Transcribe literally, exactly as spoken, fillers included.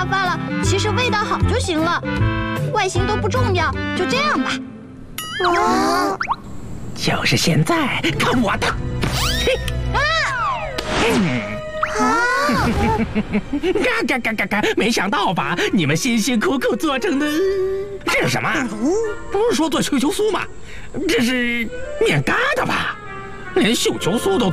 发了，其实味道好就行了，外形都不重要，就这样吧。 啊！ 就是现在，看我的！ 啊！ 嗯。 啊！ 嘎嘎嘎嘎嘎！没想到吧？你们辛辛苦苦做成的，这是什么？不是说做绣球酥吗？这是面疙瘩吧？连绣球酥都